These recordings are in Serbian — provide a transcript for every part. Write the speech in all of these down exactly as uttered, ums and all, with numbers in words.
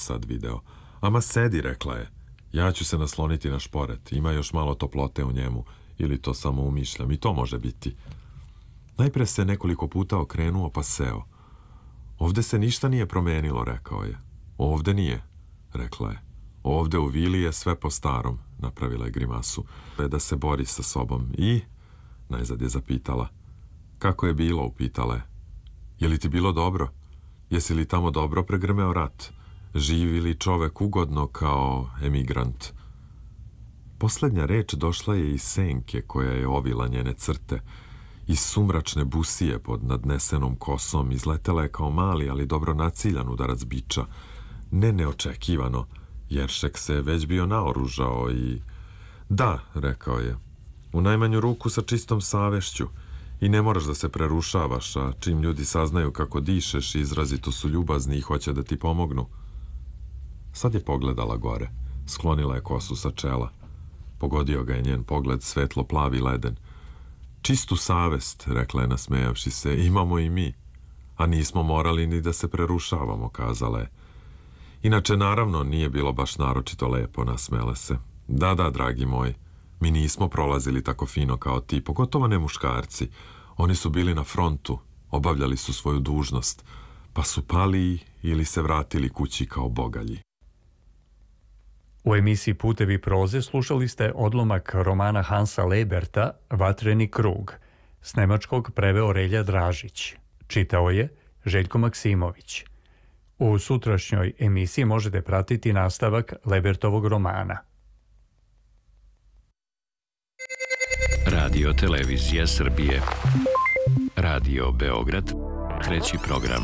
sad video. Ama sedi, rekla je. Ja ću se nasloniti na šporet. Ima još malo toplote u njemu. Ili to samo umišljam. I to može biti. Najpre se nekoliko puta okrenuo pa seo. Ovde se ništa nije promenilo, rekao je. Ovde nije, rekla je. Ovde u vili je sve po starom, napravila je grimasu. Da se bori sa sobom. I, najzad je zapitala. Kako je bilo, upitala je. Je li ti bilo dobro? Jesi li tamo dobro pregrmeo rat? Živi li čovek ugodno kao emigrant? Poslednja reč došla je iz senke koja je ovila njene crte. Iz sumračne busije pod nadnesenom kosom izletela je kao mali, ali dobro naciljan udarac biča. Ne neočekivano, Jeršek se već bio naoružao i... Da, rekao je, u najmanju ruku sa čistom savešću. I ne moraš da se prerušavaš, a čim ljudi saznaju kako dišeš, izrazito su ljubazni i hoće da ti pomognu. Sad je pogledala gore, sklonila je kosu sa čela. Pogodio ga je njen pogled svetlo plavi leden. Čistu savest, rekla je nasmejavši se, imamo i mi. A nismo morali ni da se prerušavamo, kazala je. Inače, naravno, nije bilo baš naročito lepo, nasmele se. Da, da, dragi moj, mi nismo prolazili tako fino kao ti, pogotovo ne muškarci. Oni su bili na frontu, obavljali su svoju dužnost, pa su pali ili se vratili kući kao bogalji. U emisiji Putevi proze slušali ste odlomak romana Hansa Leberta Vatreni krug. S nemačkog preveo Relja Dražić. Čitao je Željko Maksimović. U sutrašnjoj emisiji možete pratiti nastavak Lebertovog romana. Radio Televizija Srbije. Radio Beograd. Treći program.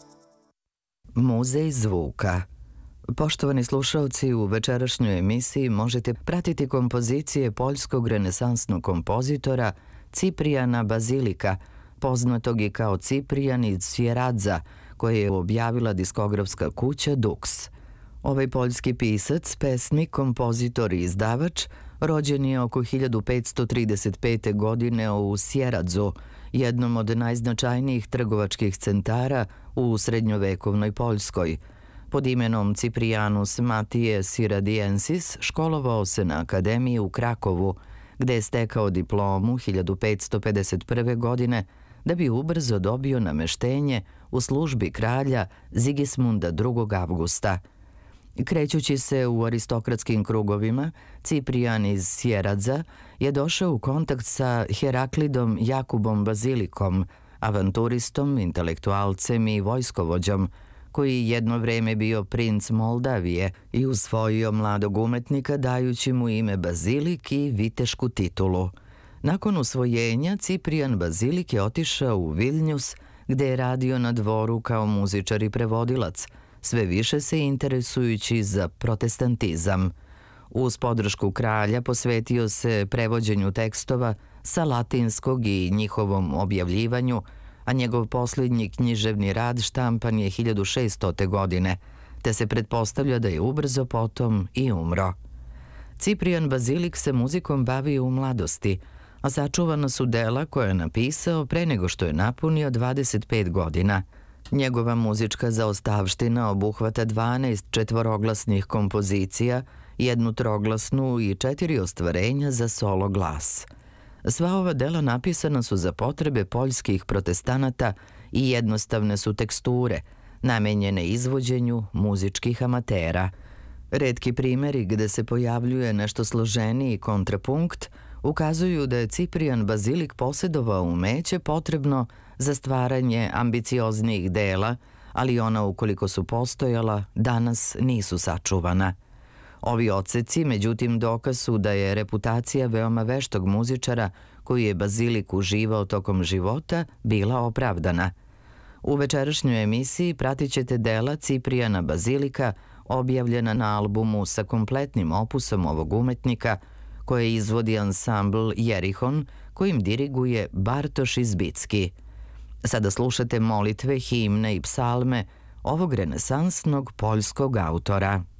Muzej zvuka. Poštovani slušalci, u večerašnjoj emisiji možete pratiti kompozicije poljskog renesansnog kompozitora Ciprijana Bazilika, poznatog i kao Ciprijan iz Sjeradza, koje je objavila diskografska kuća Dux. Ovaj poljski pisac, pesnik, kompozitor i izdavač rođen je oko hiljadu petsto trideset pete. godine u Sjeradzu, jednom od najznačajnijih trgovačkih centara u srednjovekovnoj Poljskoj. Pod imenom Ciprianus Matije Siradiensis školovao se na akademiji u Krakovu, gde je stekao diplomu hiljadu petsto pedeset prve. godine, da bi ubrzo dobio nameštenje u službi kralja Zigismunda drugog. avgusta. Krećući se u aristokratskim krugovima, Ciprijan iz Sjeradza je došao u kontakt sa Heraklidom Jakubom Bazilikom, avanturistom, intelektualcem i vojskovođom, koji jedno vreme bio princ Moldavije i usvojio mladog umetnika dajući mu ime Bazilik i vitešku titulu. Nakon usvojenja, Ciprijan Bazilik je otišao u Viljnjus, gde je radio na dvoru kao muzičar i prevodilac, sve više se interesujući za protestantizam. Uz podršku kralja posvetio se prevođenju tekstova sa latinskog i njihovom objavljivanju, a njegov posljednji književni rad štampan je hiljadu šeststote. godine, te se pretpostavlja da je ubrzo potom i umro. Ciprijan Bazilik se muzikom bavio u mladosti, a sačuvana su dela koje je napisao pre nego što je napunio dvadeset pet godina. Njegova muzička zaostavština obuhvata dvanaest četvoroglasnih kompozicija, jednu troglasnu i četiri ostvarenja za solo glas. Sva ova dela napisana su za potrebe poljskih protestanata i jednostavne su teksture, namenjene izvođenju muzičkih amatera. Retki primjeri gde se pojavljuje nešto složeniji kontrapunkt ukazuju da je Ciprijan Bazilik posjedovao umeće potrebno za stvaranje ambicioznijih dela, ali ona, ukoliko su postojala, danas nisu sačuvana. Ovi odseci, međutim, dokaz su da je reputacija veoma veštog muzičara, koju je Bazilik uživao tokom života, bila opravdana. U večerašnjoj emisiji pratit ćete dela Ciprijana Bazilika, objavljena na albumu sa kompletnim opusom ovog umetnika, koje izvodi ansambl Jerihon, kojim diriguje Bartoš Izbicki. Sada slušate molitve, himne i psalme ovog renesansnog poljskog autora.